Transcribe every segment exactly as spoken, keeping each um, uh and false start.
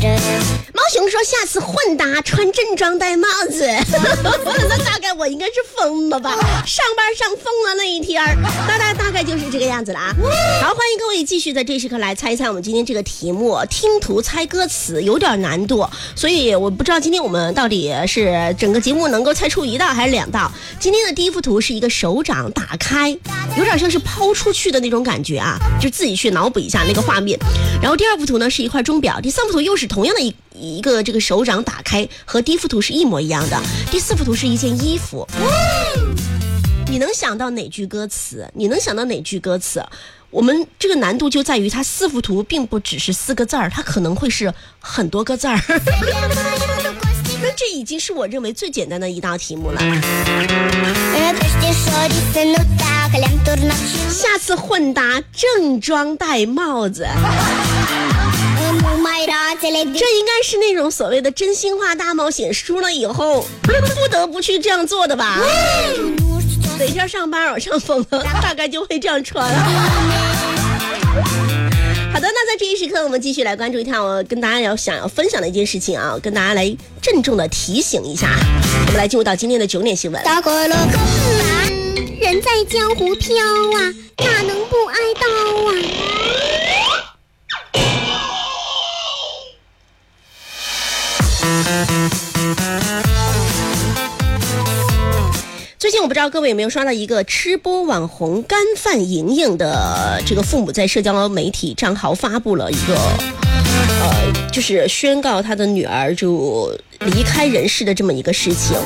猫熊说下次混搭穿正装戴帽子那大概我应该是疯了吧，上班上疯了那一天大概大概就是这个样子了啊。好，欢迎各位继续在这时刻来猜一猜我们今天这个题目，听图猜歌词有点难度，所以我不知道今天我们到底是整个节目能够猜出一道还是两道。今天的第一幅图是一个手掌打开，有点像是抛出去的那种感觉啊，就自己去脑补一下那个画面。然后第二幅图呢是一块钟表，第三幅图又是同样的一一个这个手掌打开，和第一幅图是一模一样的。第四幅图是一件衣服。你能想到哪句歌词？你能想到哪句歌词？我们这个难度就在于它四幅图并不只是四个字儿，它可能会是很多个字儿。那这已经是我认为最简单的一道题目了。下次混搭正装戴帽子，这应该是那种所谓的真心话大冒险输了以后不得不去这样做的吧。哪天上班我上疯了，大概就会这样穿了。好的，那在这一时刻我们继续来关注一条我跟大家要想要分享的一件事情啊，跟大家来郑重的提醒一下。我们来进入到今天的九点新闻。 人在江湖飘啊，哪能不挨刀啊。 最近我不知道各位有没有刷到一个吃播网红干饭莹莹的这个父母在社交媒体账号发布了一个呃，就是宣告他的女儿就离开人世的这么一个事情。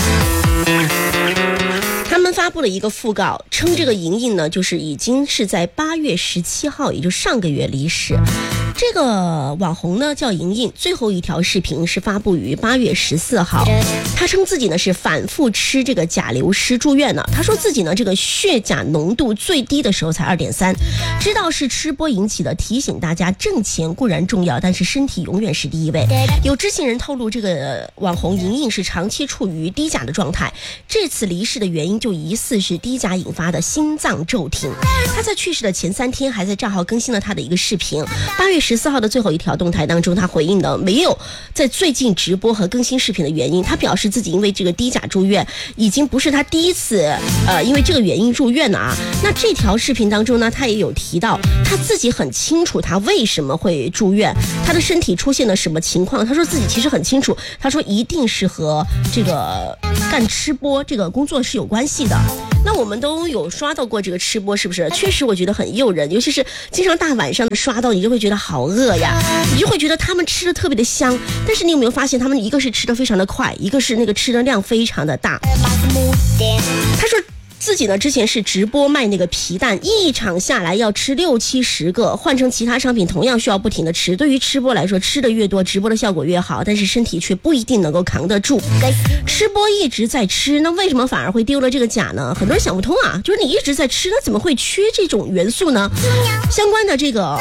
他们发布了一个讣告，称这个莹莹呢就是已经是在八月十七号，也就上个月离世。这个网红呢叫莹莹，最后一条视频是发布于八月十四号。他称自己呢是反复吃这个甲流失住院了。他说自己呢这个血钾浓度最低的时候才 二点三， 知道是吃播引起的，提醒大家挣钱固然重要，但是身体永远是第一位。有知情人透露，这个网红莹莹是长期处于低钾的状态，这次离世的原因就疑似是低钾引发的心脏骤停。他在去世的前三天还在账号更新了他的一个视频。八月十四号的最后一条动态当中，他回应的没有在最近直播和更新视频的原因。他表示自己因为这个低钾住院，已经不是他第一次呃因为这个原因住院了啊。那这条视频当中呢，他也有提到他自己很清楚他为什么会住院，他的身体出现了什么情况。他说自己其实很清楚，他说一定是和这个干吃播这个工作是有关系的。那我们都有刷到过这个吃播，是不是？确实我觉得很诱人，尤其是经常大晚上的刷到，你就会觉得好饿呀，你就会觉得他们吃的特别的香。但是你有没有发现，他们一个是吃的非常的快，一个是那个吃的量非常的大。他说自己呢之前是直播卖那个皮蛋，一场下来要吃六七十个，换成其他商品同样需要不停的吃。对于吃播来说，吃的越多，直播的效果越好，但是身体却不一定能够扛得住。吃播一直在吃，那为什么反而会丢了这个钾呢？很多人想不通啊，就是你一直在吃，那怎么会缺这种元素呢？相关的这个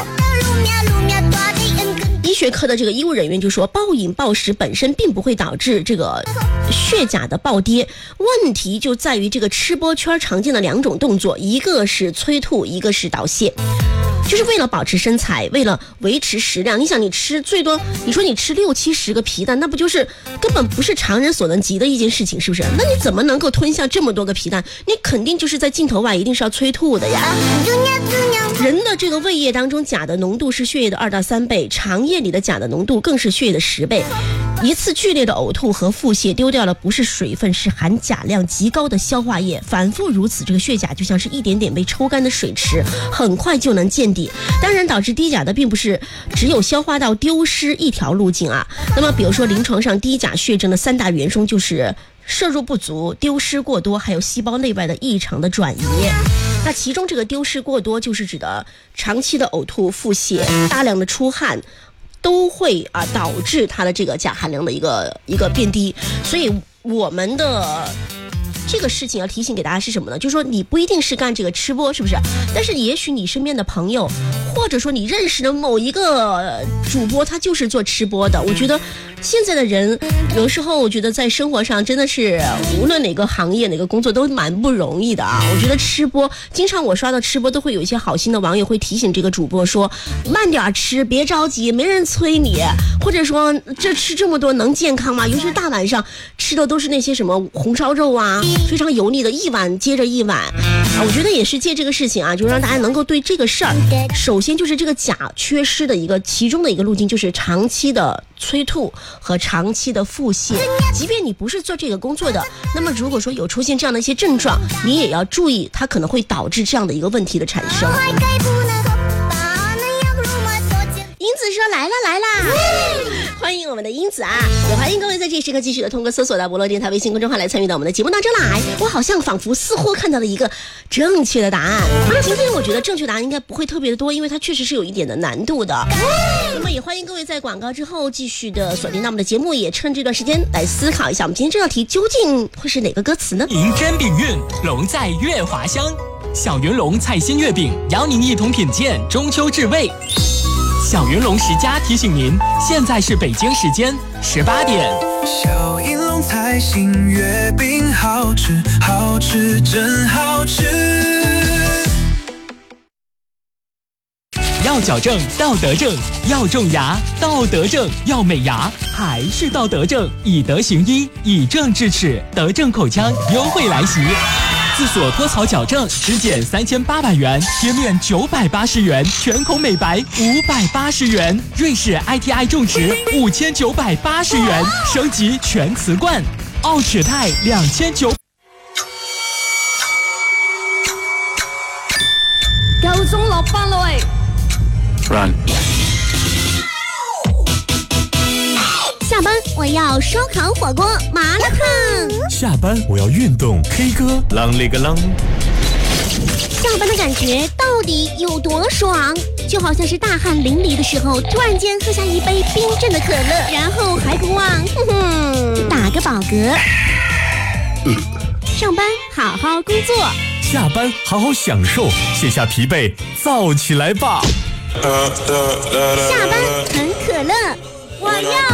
医学科的这个医务人员就说，暴饮暴食本身并不会导致这个血钾的暴跌，问题就在于这个吃播圈常见的两种动作，一个是催吐，一个是导泻。就是为了保持身材，为了维持食量。你想你吃最多，你说你吃六七十个皮蛋，那不就是根本不是常人所能及的一件事情，是不是？那你怎么能够吞下这么多个皮蛋？你肯定就是在镜头外一定是要催吐的呀。人的这个胃液当中钾的浓度是血液的二到三倍，肠液里的钾的浓度更是血液的十倍。一次剧烈的呕吐和腹泻丢掉了不是水分，是含钾量极高的消化液，反复如此，这个血钾就像是一点点被抽干的水池，很快就能见底。当然导致低钾的并不是只有消化道丢失一条路径啊。那么比如说临床上低钾血症的三大元凶就是摄入不足、丢失过多，还有细胞内外的异常的转移。那其中这个丢失过多就是指的长期的呕吐、腹泻、大量的出汗，都会啊导致它的这个钾含量的一个一个变低。所以我们的这个事情要提醒给大家是什么呢？就是说你不一定是干这个吃播，是不是？但是也许你身边的朋友，或或者说你认识的某一个主播，他就是做吃播的。我觉得现在的人有时候我觉得在生活上真的是无论哪个行业哪个工作都蛮不容易的啊。我觉得吃播经常我刷到吃播都会有一些好心的网友会提醒这个主播说慢点吃，别着急，没人催你，或者说这吃这么多能健康吗？尤其是大晚上吃的都是那些什么红烧肉啊，非常油腻的，一碗接着一碗啊。我觉得也是借这个事情啊，就让大家能够对这个事儿，首先就是这个钾缺失的一个其中的一个路径，就是长期的催吐和长期的腹泻。即便你不是做这个工作的，那么如果说有出现这样的一些症状，你也要注意，它可能会导致这样的一个问题的产生。英子说来啦来啦，欢迎我们的英子啊！也欢迎各位在这时刻继续的通过搜索到博乐电台微信公众号来参与到我们的节目当中来。我好像仿佛似乎看到了一个正确的答案。今天我觉得正确答案应该不会特别的多，因为它确实是有一点的难度的。那么也欢迎各位在广告之后继续的锁定到我们的节目，也趁这段时间来思考一下我们今天这道题究竟会是哪个歌词呢？ 迎真饼运，龙在月华香，小云龙菜心月饼邀您一同品鉴中秋至味。小云龙十佳提醒您，现在是北京时间十八点。 小云龙菜心月饼好吃，好吃真好吃。 要矫正到德正，要种牙到德正，要美牙还是到德正。以德行医，以正治齿，德正口腔优惠来袭。自锁脱槽矫正只减三千八百元，贴面九百八十元，全口美白五百八十元，瑞士 I T I 种植五千九百八十元，升级全瓷冠，奥齿泰两千九。 夠鐘落班啦喂 Run。 下班我要烧烤火锅麻辣烫， 下班我要运动 K 歌啷里个啷。 下班的感觉到底有多爽？就好像是大汗淋漓的时候，突然间喝下一杯冰镇的可乐，然后还不忘哼哼打个饱嗝。上班好好工作， 下班好好享受，卸下疲惫，燥起来吧。 下班很可乐，我要。